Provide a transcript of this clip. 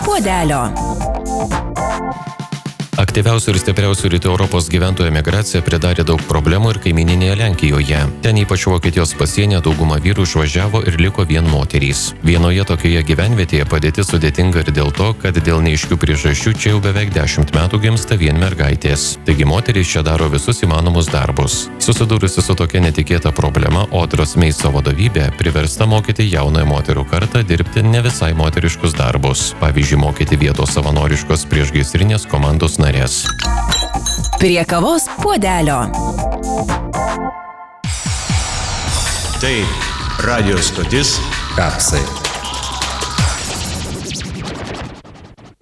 puodelio. Aktyviausių ir stipriausių rytų Europos gyventojų emigracija pridarė daug problemų ir kaimininėje Lenkijoje. Ten ypač Vokietijos pasienyje dauguma vyrų išvažiavo ir liko vien moterys. Vienoje tokioje gyvenvietėje padėtis sudėtinga ir dėl to, kad dėl neaiškių priežasčių čia jau beveik 10 metų gimsta vien mergaitės. Taigi moterys čia daro visus įmanomus darbus. Susidūrusi su tokia netikėta problema, Audros Meiso vadovybė priversta mokyti jaunąją moterų kartą dirbti ne visai moteriškus darbus. Pavyzdžiui, mokyti vietos savanoriškos priešgaisrinės komandos narės. Prie kavos puodelio. Tai radio stotis Kapsai.